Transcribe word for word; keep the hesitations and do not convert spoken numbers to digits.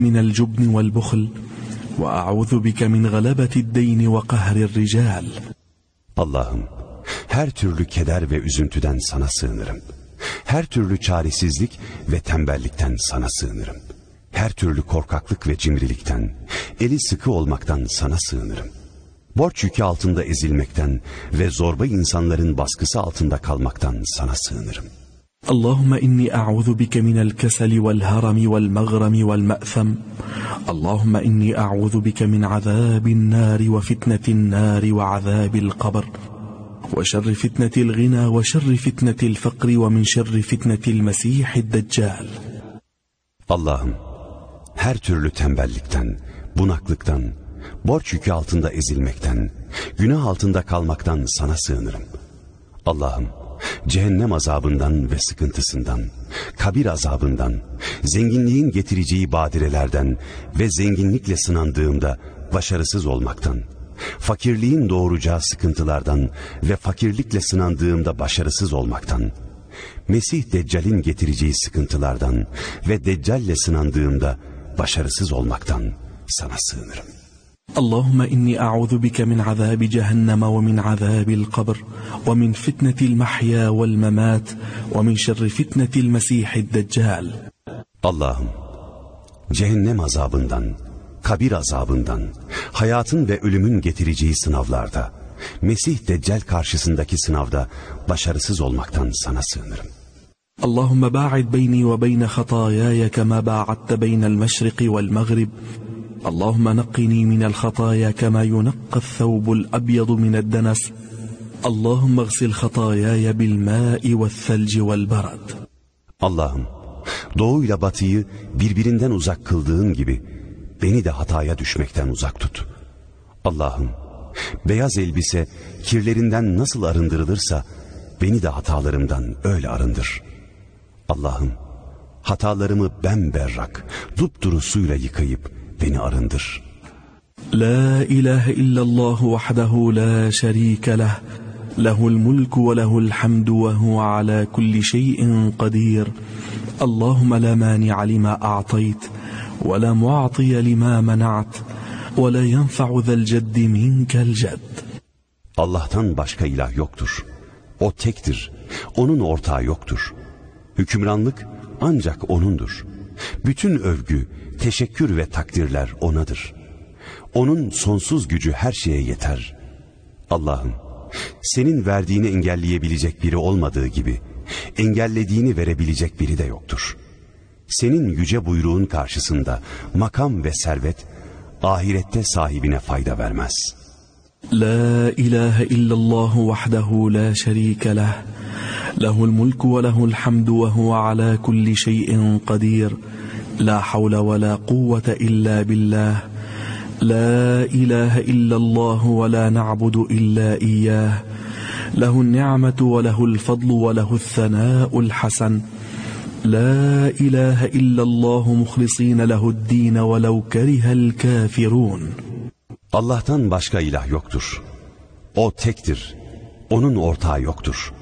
من الجبن والبخل وأعوذ بك من غلبة الدين وقهر الرجال. Allah'ım, her türlü keder ve üzüntüden sana sığınırım. Her türlü çaresizlik ve tembellikten sana sığınırım. Her türlü korkaklık ve cimrilikten, eli sıkı olmaktan sana sığınırım. Borç yükü altında ezilmekten ve zorba insanların baskısı altında kalmaktan sana sığınırım. اللهم إني أعوذ بك من الكسل والهرم والمغرم والمأثم. اللهم إني أعوذ بك من عذاب النار وفتنة النار وعذاب القبر وشر فتنة الغنى وشر فتنة الفقر ومن شر فتنة المسيح الدجال. Allah'ım, her türlü tembellikten, bunaklıktan, borç yükü altında ezilmekten, günah altında kalmaktan sana sığınırım. Allah'ım, cehennem azabından ve sıkıntısından, kabir azabından, zenginliğin getireceği badirelerden ve zenginlikle sınandığımda başarısız olmaktan, fakirliğin doğuracağı sıkıntılardan ve fakirlikle sınandığımda başarısız olmaktan, Mesih Deccal'in getireceği sıkıntılardan ve Deccal'le sınandığımda başarısız olmaktan sana sığınırım. اللهم إني أعوذ بك من عذاب جهنم ومن عذاب القبر ومن فتنة المحيا والممات ومن شر فتنة المسيح الدجال. Allah'ım, cehennem azabından, kabir azabından, hayatın ve ölümün getireceği sınavlarda, Mesih Deccal karşısındaki sınavda başarısız olmaktan sana sığınırım. اللهم باعد بيني وبين خطاياي كما باعدت بين المشرق والمغرب. اللهم نقني من الخطايا كما ينقى الثوب الأبيض من الدنس. اللهم اغسل خطاياي بالماء والثلج والبرد. Allah'ım, doğuyla batıyı birbirinden uzak kıldığın gibi beni de hataya düşmekten uzak tut. Allah'ım, beyaz elbise kirlerinden nasıl arındırılırsa beni de hatalarımdan öyle arındır. Allah'ım, hatalarımı bemberrak, dupduru suyla yıkayıp beni arındır. La ilahe illallah vahdehu la şerike leh. Lehul mulku ve lehul hamdu ve huve ala kulli şeyin kadir. Allahümme la mani'a lima a'tayt ve la mu'atiye lima mena'at ve la yenfa'u zel ceddi minkel cedd. Allah'tan başka ilah yoktur. O tektir. Onun ortağı yoktur. Hükümranlık ancak O'nundur. Bütün övgü, teşekkür ve takdirler O'nadır. O'nun sonsuz gücü her şeye yeter. Allah'ım, senin verdiğini engelleyebilecek biri olmadığı gibi, engellediğini verebilecek biri de yoktur. Senin yüce buyruğun karşısında makam ve servet, ahirette sahibine fayda vermez. La ilahe illallah vahdehu la şerike leh. Lehul mulku ve lehul hamdu ve huve ala kulli şeyin kadir. La havle ve la kuvvete illa billah. La ilahe illallah ve la na'budu illa iyyah. Lehun ni'metu ve lehul fadlu ve lehul thanâ'ul hasan. La ilahe illallah muhlisîne lehu'd-dîne ve lev kerihel kâfirûn. Allah'tan başka ilah yoktur. O tektir. Onun ortağı yoktur.